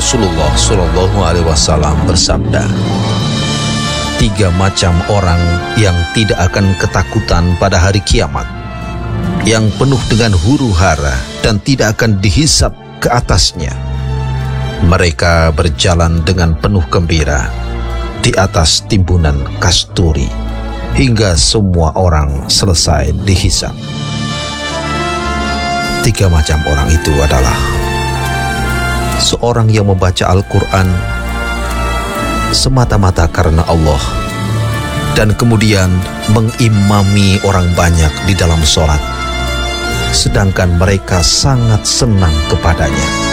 Rasulullah SAW bersabda, 3 macam orang yang tidak akan ketakutan pada hari kiamat, yang penuh dengan huru-hara dan tidak akan dihisab ke atasnya. Mereka berjalan dengan penuh gembira di atas timbunan kasturi hingga semua orang selesai dihisab. 3 macam orang itu adalah seorang yang membaca Al-Quran semata-mata karena Allah dan kemudian mengimami orang banyak di dalam sholat, sedangkan mereka sangat senang kepadanya.